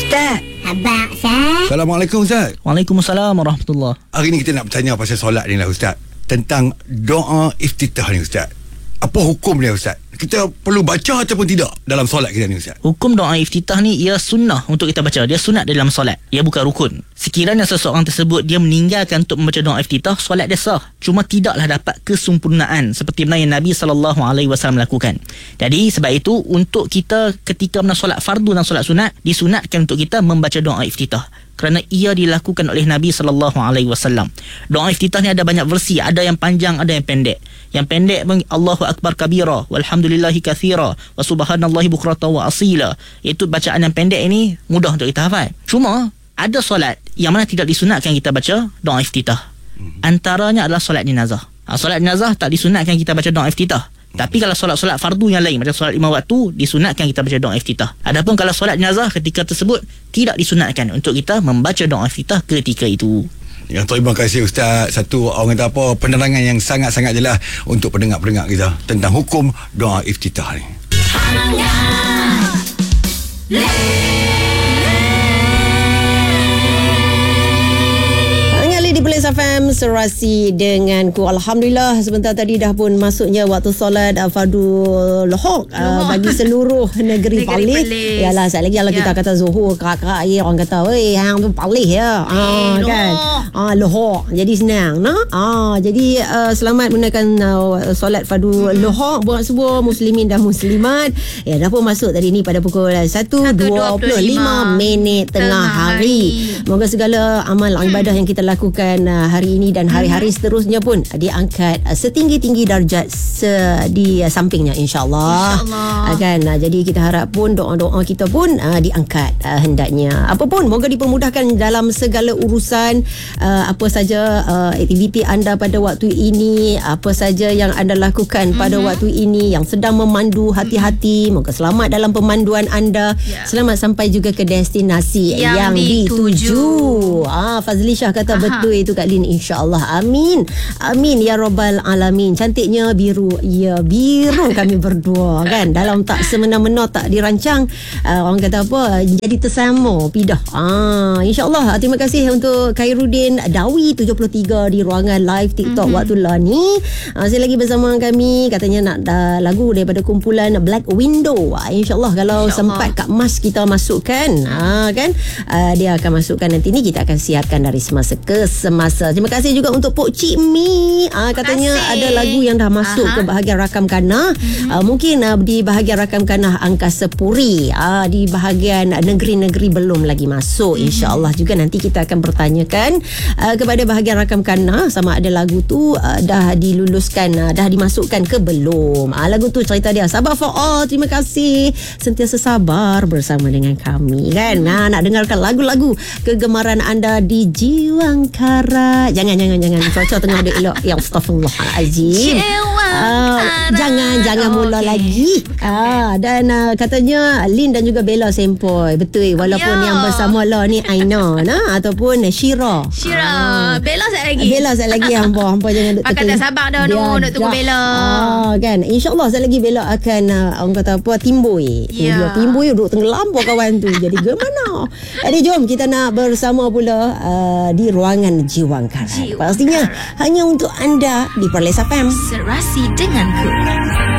Ustaz. Abang Ustaz. Assalamualaikum Ustaz. Waalaikumsalam warahmatullahi. Hari ni kita nak bertanya pasal solat ni lah Ustaz. Tentang doa iftitah ni Ustaz. Apa hukum dia Ustaz? Kita perlu baca ataupun tidak dalam solat kita ni Ustaz? Hukum doa iftitah ni ia sunnah untuk kita baca. Dia sunat dalam solat. Ia bukan rukun. Sekiranya seseorang tersebut dia meninggalkan untuk membaca doa iftitah, solat dia sah. Cuma tidaklah dapat kesempurnaan seperti mana yang Nabi SAW lakukan. Jadi sebab itu untuk kita ketika solat fardu dan solat sunat, disunatkan untuk kita membaca doa iftitah. Kerana ia dilakukan oleh Nabi SAW. Doa iftitah ni ada banyak versi. Ada yang panjang, ada yang pendek. Yang pendek pun Allahu Akbar kabira, walhamdulillahi kathira, wa subhanallahi bukrata wa asila. Itu bacaan yang pendek ini mudah untuk kita hafal. Cuma ada solat yang mana tidak disunatkan kita baca doa iftitah. Antaranya adalah solat jenazah. Solat jenazah tak disunatkan kita baca doa iftitah. Tapi kalau solat-solat fardu yang lain macam solat 5 waktu, disunatkan kita baca doa iftitah. Adapun kalau solat jenazah ketika tersebut tidak disunatkan untuk kita membaca doa iftitah ketika itu. Yang terima kasih Ustaz. Satu orang kata apa, penerangan yang sangat-sangat jelas untuk pendengar-pendengar kita tentang hukum doa iftitah ni. Di Plains FM Serasi denganku. Alhamdulillah sebentar tadi dah pun masuknya waktu solat fardu lohok bagi seluruh negeri Palih. Yalah sekali lagi kalau kita kata Zuhur kerak-kerak orang kata weh hang tu Palih ya. Kan. Lohok. Jadi senang jadi selamat gunakan solat fardu lohok buat semua muslimin dan muslimat. Ya dah pun masuk tadi ni pada pukul 1:25 tengah hari. Moga segala amal ibadah yang kita lakukan hari ini dan hari-hari seterusnya pun diangkat setinggi-tinggi darjat di sampingnya insya-Allah. Kan jadi kita harap pun doa-doa kita pun diangkat hendaknya. Apapun moga dipermudahkan dalam segala urusan, apa saja aktiviti anda pada waktu ini, apa saja yang anda lakukan pada waktu ini, yang sedang memandu, hati-hati, moga selamat dalam pemanduan anda. Selamat sampai juga ke destinasi yang dituju. Fazli Shah kata betul itu Kak Lin, insya-Allah. Amin. Amin ya rabbal alamin. Cantiknya biru. Ya, biru kami berdua kan. Dalam tak semena-mena, tak dirancang, orang kata apa, jadi tersama pidah. Insya-Allah. Terima kasih untuk Khairuddin Dawi 73 di ruangan live TikTok waktu lah ni. Saya lagi bersama kami, katanya nak lagu daripada kumpulan Black Window. Insya-Allah kalau sempat Kak Mas kita masukkan, kan, dia akan masukkan nanti ni, kita akan siapkan dari semasa ke semasa. Terima kasih juga untuk Pok Cik Mi. Katanya ada lagu yang dah masuk ke bahagian rakam kanah. Mungkin di bahagian rakam kanah Angkasa Puri. Di bahagian negeri-negeri belum lagi masuk. InsyaAllah juga nanti kita akan bertanyakan kepada bahagian rakam kanah sama ada lagu tu dah diluluskan, dah dimasukkan ke belum. Lagu tu cerita dia. Sabar for all. Terima kasih. Sentiasa sabar bersama dengan kami kan. Nak dengarkan lagu-lagu kegemaran anda di Jiwangkara. Jangan cuaca tengah ada elok. Ya astagfirullahalazim. Jangan mula lagi. Dan katanya Lin dan juga Bella sempoi. Betul, walaupun yang bersama lah ni Aina ataupun Syira. Bella sekali lagi. Hampa jangan duk tekan. Pakai tak sabar dah nak tunggu Bella. Kan insya-Allah sekali lagi Bella akan orang kata apa, timbui. Timbui duduk tenggelam kawan tu. Jadi gimana? Jadi jom kita nak bersama pula di ruangan Jiwangkara. Pastinya hanya untuk anda di Perlis FM. Serasi denganku.